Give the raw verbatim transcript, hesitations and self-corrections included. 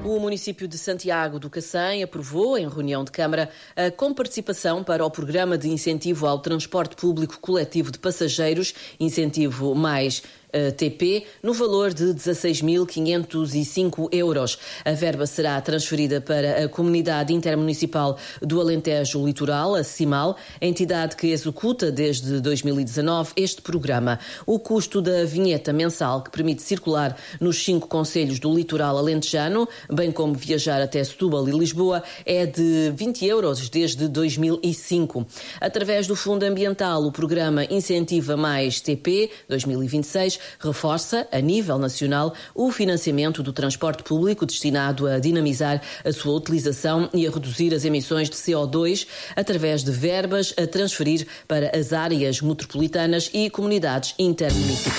O município de Santiago do Cacém aprovou, em reunião de Câmara, a comparticipação para o Programa de Incentivo ao Transporte Público Coletivo de Passageiros, Incentivo Mais T P, no valor de dezasseis mil quinhentos e cinco euros. A verba será transferida para a Comunidade Intermunicipal do Alentejo Litoral, a CIMAL, entidade que executa desde dois mil e dezanove este programa. O custo da vinheta mensal, que permite circular nos cinco concelhos do litoral alentejano, bem como viajar até Setúbal e Lisboa, é de vinte euros desde dois mil e cinco. Através do Fundo Ambiental, o programa Incentiva Mais T P dois mil e vinte e seis reforça, a nível nacional, o financiamento do transporte público destinado a dinamizar a sua utilização e a reduzir as emissões de C O dois através de verbas a transferir para as áreas metropolitanas e comunidades intermunicipais.